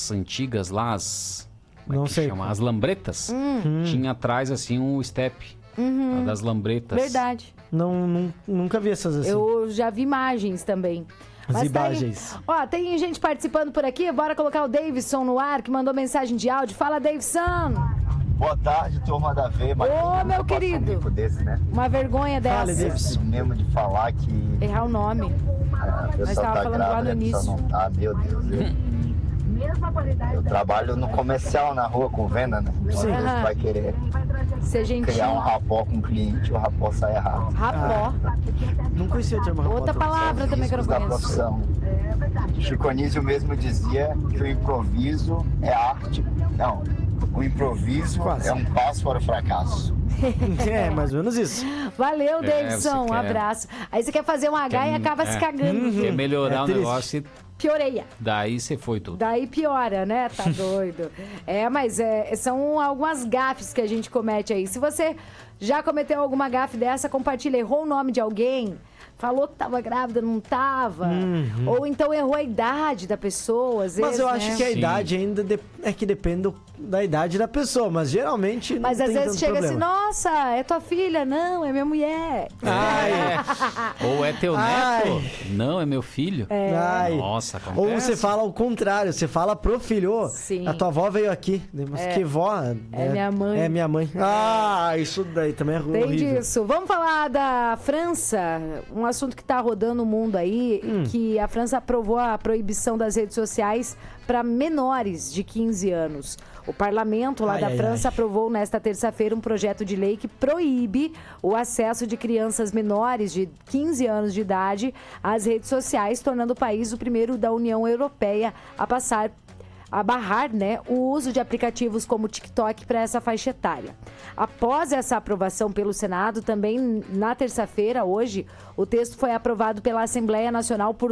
casas antigas lá, como Não é que sei. chama? As lambretas. Tinha atrás, assim, um step das lambretas. Verdade. Nunca vi essas assim. Eu já vi imagens também. As Mas tá aí. imagens. Ó, tem gente participando por aqui. Bora colocar o Davidson no ar, que mandou mensagem de áudio. Fala, Davidson. Boa tarde, turma da V. Ô, meu querido. Um bico desse, né? Uma vergonha Fale, dessa. Davidson. Mesmo de falar que Errar o nome. a pessoa tava tá falando lá grávida, no a pessoa início. não tá. Meu Deus. Eu trabalho no comercial na rua com venda, né? Sim. Você vai querer Ser gentil. criar um rapó com o cliente, o rapó sai errado. Rapó. Não conhecia o termo rapó. Outra palavra também que eu não Riscos da conheço. profissão. Chico Anísio mesmo dizia que o improviso é arte. Não, o improviso Quase. é um passo para o fracasso. É, mais ou menos isso. Valeu, Davidson. você Um quer- abraço. Aí você quer fazer um H e acaba se cagando. Quer melhorar É o triste. negócio e Pioreia. daí você foi tudo. Daí piora, né? Tá doido. Mas são algumas gafes que a gente comete aí. Se você já cometeu alguma gafe dessa, compartilha. Errou o nome de alguém, falou que tava grávida, não tava. Ou então errou a idade da pessoa, às vezes, Mas eu né? acho que a Sim. idade ainda é que depende da idade da pessoa, mas geralmente Mas não às tem vezes tanto chega problema. assim, nossa, é tua filha? Não, é minha mulher. Ou é teu neto? Ai. Não, é meu filho. Ai. Nossa, acontece. Ou você fala ao contrário, você fala pro filho, ô, Sim. a tua avó veio aqui. Mas que vó? É minha mãe. É minha mãe. Ah, isso daí também é Tem horrível. disso. Vamos falar da França, um assunto que tá rodando o mundo aí, que a França aprovou a proibição das redes sociais para menores de 15 anos. O parlamento lá da França aprovou nesta terça-feira um projeto de lei que proíbe o acesso de crianças menores de 15 anos de idade às redes sociais, tornando o país o primeiro da União Europeia a barrar, né, o uso de aplicativos como o TikTok para essa faixa etária. Após essa aprovação pelo Senado, também na terça-feira, hoje, o texto foi aprovado pela Assembleia Nacional por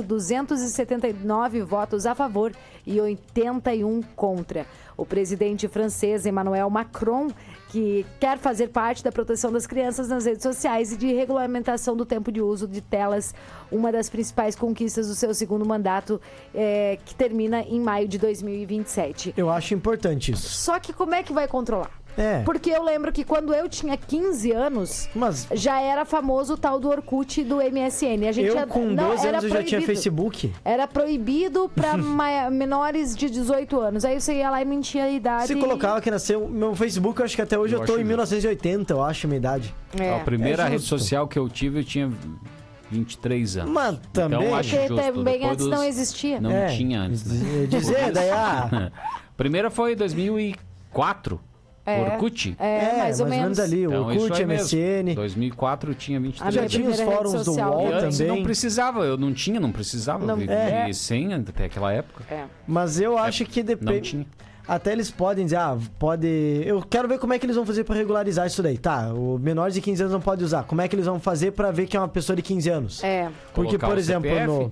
279 votos a favor e 81 contra. O presidente francês Emmanuel Macron, que quer fazer parte da proteção das crianças nas redes sociais e de regulamentação do tempo de uso de telas, uma das principais conquistas do seu segundo mandato, que termina em maio de 2027. Eu acho importante isso. Só que como é que vai controlar? É. Porque eu lembro que quando eu tinha 15 anos, Mas já era famoso o tal do Orkut e do MSN. A gente eu com 12 anos eu já tinha Facebook. Era proibido para menores de 18 anos. Aí você ia lá e mentia a idade. Você colocava que nasceu meu Facebook, eu acho que até hoje eu tô acho em 1980, eu acho, a minha idade. A primeira é rede justo. social que eu tive, eu tinha 23 anos. Mas também- Então, acho Porque justo. também Depois antes não existia. Não É, tinha antes, né? Dizer, daí, Primeira foi 2004. Orkut. Mais ou menos. ali, o Então, isso Orkut, aí mesmo. MSN. 2004 eu tinha 23 Já minha anos. tinha os primeira rede fóruns do social. UOL E antes também. não precisava, eu não precisava Não- viver sem até aquela época. Mas eu acho que Não depende. tinha. Até eles podem dizer, pode. Eu quero ver como é que eles vão fazer pra regularizar isso daí. Tá, o menor de 15 anos não pode usar. Como é que eles vão fazer pra ver que é uma pessoa de 15 anos? Porque, Colocar por o exemplo, CPF?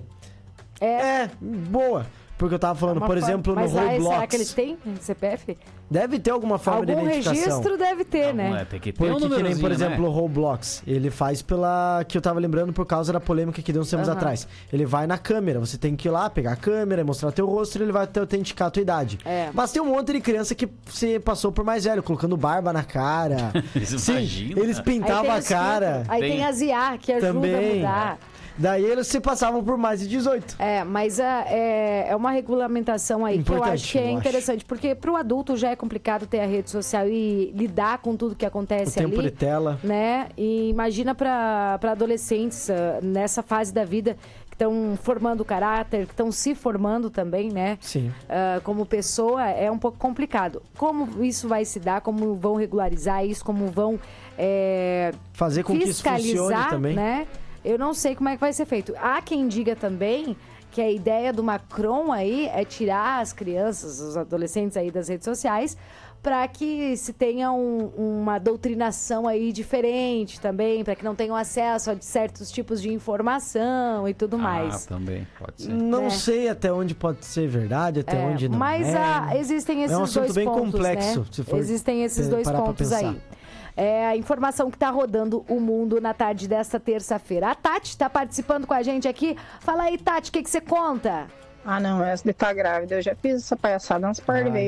boa. Porque eu tava falando, por exemplo, no Mas lá, Roblox. será que eles têm CPF? Deve ter alguma forma de Algum identificação. registro deve ter, né? Tem que ter Porque um que nem, por númerozinho, exemplo, né? o Roblox, ele faz pela... Que eu tava lembrando por causa da polêmica que deu uns tempos atrás. Ele vai na câmera, você tem que ir lá, pegar a câmera e mostrar teu rosto e ele vai até autenticar a tua idade. Mas tem um monte de criança que se passou por mais velho, colocando barba na cara. Sim, Imagina. eles pintavam a os cara. filtros. Aí tem as IA que ajuda a Também. mudar. Daí eles se passavam por mais de 18. Mas é uma regulamentação aí que eu Importante, acho que é eu acho. interessante, porque pro adulto já é complicado ter a rede social e lidar com tudo que O acontece tempo ali, de tela. né? E imagina para adolescentes nessa fase da vida que estão formando caráter, que estão se formando também, né? Sim. Como pessoa, é um pouco complicado. Como isso vai se dar, como vão regularizar isso, como vão Fazer com que isso funcione fiscalizar, também. né? Eu não sei como é que vai ser feito. Há quem diga também que a ideia do Macron aí é tirar as crianças, os adolescentes aí das redes sociais, para que se tenha uma doutrinação aí diferente também, para que não tenham acesso a certos tipos de informação e tudo mais. Também, pode ser. Não né? sei até onde pode ser verdade, até onde não Mas é. existem esses É um assunto dois bem pontos, complexo, né? se for Existem esses dois parar pra pontos pensar. aí. É a informação que está rodando o mundo na tarde desta terça-feira. A Tati está participando com a gente aqui. Fala aí, Tati, o que você conta? Ah, não, essa de tá grávida. Eu já fiz essa palhaçada umas par de vezes.